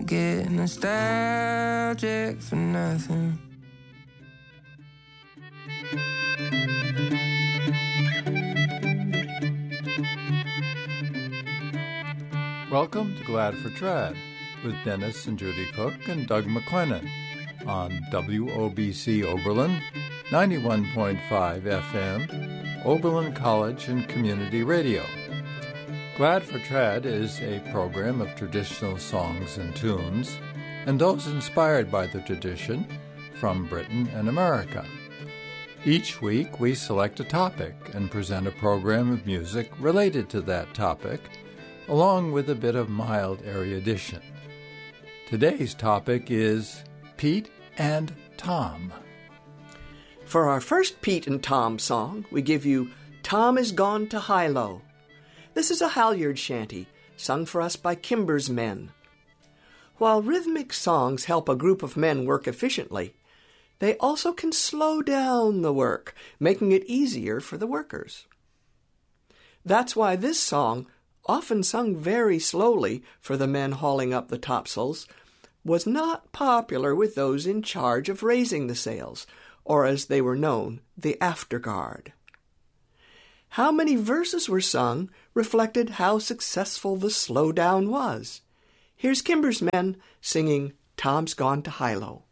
get nostalgic for nothing. Welcome to Glad for Trad with Dennis and Judy Cook and Doug McLennan on WOBC Oberlin, 91.5 FM, Oberlin College and Community Radio. Glad for Trad is a program of traditional songs and tunes, and those inspired by the tradition from Britain and America. Each week we select a topic and present a program of music related to that topic, along with a bit of mild erudition. Today's topic is Pete and Tom. For our first Pete and Tom song, we give you Tom Is Gone to High-Low. This is a halyard shanty, sung for us by Kimber's Men. While rhythmic songs help a group of men work efficiently, they also can slow down the work, making it easier for the workers. That's why this song, often sung very slowly for the men hauling up the topsails, was not popular with those in charge of raising the sails, or as they were known, the afterguard. How many verses were sung reflected how successful the slowdown was. Here's Kimber's Men singing Tom's Gone to High-Low.